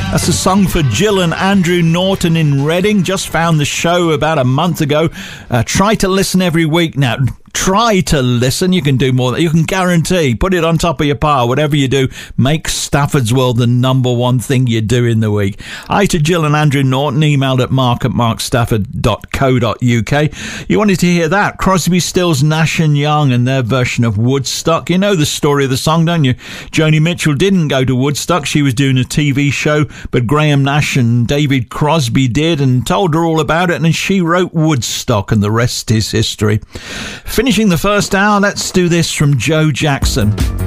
That's a song for Jill and Andrew Norton in Reading. Just found the show about a month ago. Try to listen every week now. Try to listen. You can do more. You can guarantee. Put it on top of your pile. Whatever you do, make Stafford's World the number one thing you do in the week. Hi to Jill and Andrew Norton. Emailed at mark@markstafford.co.uk. You wanted to hear that. Crosby, Stills, Nash and Young and their version of Woodstock. You know the story of the song, don't you? Joni Mitchell didn't go to Woodstock. She was doing a TV show, but Graham Nash and David Crosby did and told her all about it, and she wrote Woodstock, and the rest is history. Finishing the first hour, let's do this from Joe Jackson.